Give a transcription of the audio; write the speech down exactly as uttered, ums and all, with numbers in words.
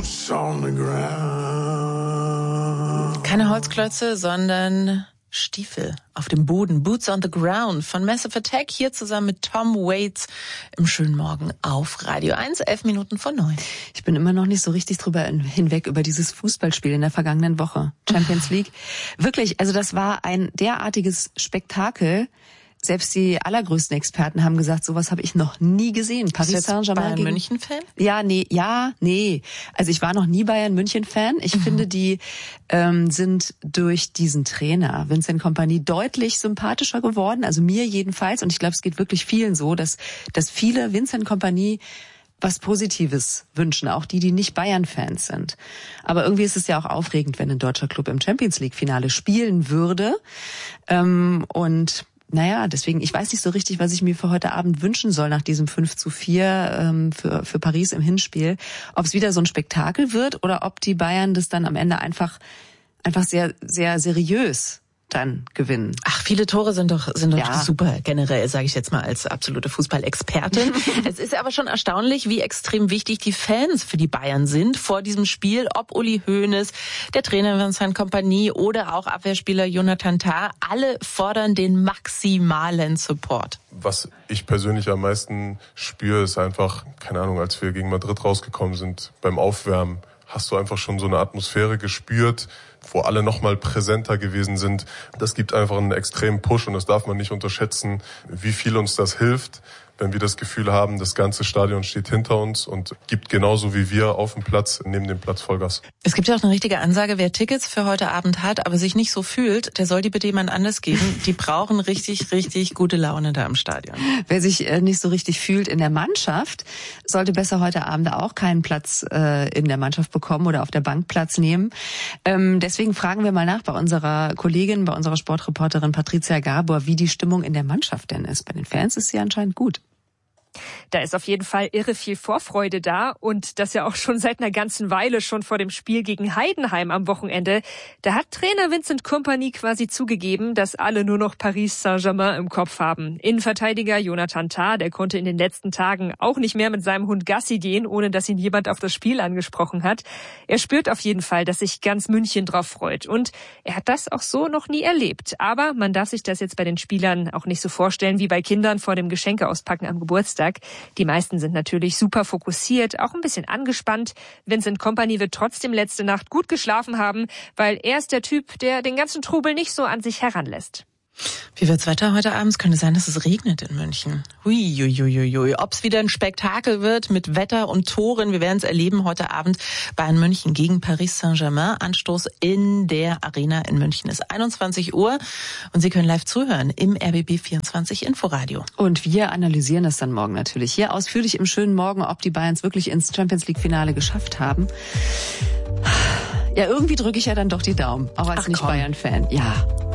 boots on the ground. Keine Holzklötze, sondern Stiefel auf dem Boden. Boots on the Ground von Massive Attack, hier zusammen mit Tom Waits im schönen Morgen auf Radio eins, elf Minuten vor neun. Ich bin immer noch nicht so richtig drüber hinweg über dieses Fußballspiel in der vergangenen Woche. Champions League. Wirklich, also das war ein derartiges Spektakel. Selbst die allergrößten Experten haben gesagt, sowas habe ich noch nie gesehen. Paris Saint-Germain gegen München-Fan? Ja, nee, ja, nee. Also ich war noch nie Bayern München-Fan. Ich mhm. finde, die ähm, sind durch diesen Trainer Vincent Kompany deutlich sympathischer geworden. Also mir jedenfalls. Und ich glaube, es geht wirklich vielen so, dass dass viele Vincent Kompany was Positives wünschen, auch die, die nicht Bayern-Fans sind. Aber irgendwie ist es ja auch aufregend, wenn ein deutscher Club im Champions-League-Finale spielen würde. Ähm, und Naja, deswegen, ich weiß nicht so richtig, was ich mir für heute Abend wünschen soll nach diesem fünf zu vier ähm, für, für Paris im Hinspiel. Ob es wieder so ein Spektakel wird oder ob die Bayern das dann am Ende einfach, einfach sehr, sehr seriös dann gewinnen. Ach, viele Tore sind doch sind doch Ja. super generell, sage ich jetzt mal als absolute Fußballexpertin. Es ist aber schon erstaunlich, wie extrem wichtig die Fans für die Bayern sind vor diesem Spiel. Ob Uli Hoeneß, der Trainer Vincent Kompany oder auch Abwehrspieler Jonathan Tah, alle fordern den maximalen Support. Was ich persönlich am meisten spüre, ist einfach, keine Ahnung, als wir gegen Madrid rausgekommen sind, beim Aufwärmen, hast du einfach schon so eine Atmosphäre gespürt, wo alle nochmal präsenter gewesen sind. Das gibt einfach einen extremen Push und das darf man nicht unterschätzen, wie viel uns das hilft, wenn wir das Gefühl haben, das ganze Stadion steht hinter uns und gibt genauso wie wir auf dem Platz, neben dem Platz Vollgas. Es gibt ja auch eine richtige Ansage, wer Tickets für heute Abend hat, aber sich nicht so fühlt, der soll die bitte jemand anders geben. Die brauchen richtig, richtig gute Laune da im Stadion. Wer sich äh, nicht so richtig fühlt in der Mannschaft, sollte besser heute Abend auch keinen Platz äh, in der Mannschaft bekommen oder auf der Bank Platz nehmen. Ähm, deswegen fragen wir mal nach bei unserer Kollegin, bei unserer Sportreporterin Patricia Gabor, wie die Stimmung in der Mannschaft denn ist. Bei den Fans ist sie anscheinend gut. Da ist auf jeden Fall irre viel Vorfreude da und das ja auch schon seit einer ganzen Weile, schon vor dem Spiel gegen Heidenheim am Wochenende. Da hat Trainer Vincent Kompany quasi zugegeben, dass alle nur noch Paris Saint-Germain im Kopf haben. Innenverteidiger Jonathan Tah, der konnte in den letzten Tagen auch nicht mehr mit seinem Hund Gassi gehen, ohne dass ihn jemand auf das Spiel angesprochen hat. Er spürt auf jeden Fall, dass sich ganz München drauf freut und er hat das auch so noch nie erlebt. Aber man darf sich das jetzt bei den Spielern auch nicht so vorstellen wie bei Kindern vor dem Geschenke auspacken am Geburtstag. Die meisten sind natürlich super fokussiert, auch ein bisschen angespannt. Vincent Kompany wird trotzdem letzte Nacht gut geschlafen haben, weil er ist der Typ, der den ganzen Trubel nicht so an sich heranlässt. Wie wird's Wetter heute Abend? Es könnte sein, dass es regnet in München. Huiuiuiui. Ob es wieder ein Spektakel wird mit Wetter und Toren, wir werden es erleben heute Abend. Bayern München gegen Paris Saint-Germain. Anstoß in der Arena in München ist einundzwanzig Uhr und Sie können live zuhören im R B B vierundzwanzig Inforadio. Und wir analysieren das dann morgen natürlich hier ausführlich im schönen Morgen, ob die Bayern es wirklich ins Champions-League-Finale geschafft haben. Ja, irgendwie drücke ich ja dann doch die Daumen, auch als Ach, Nicht-Bayern-Fan. Ja.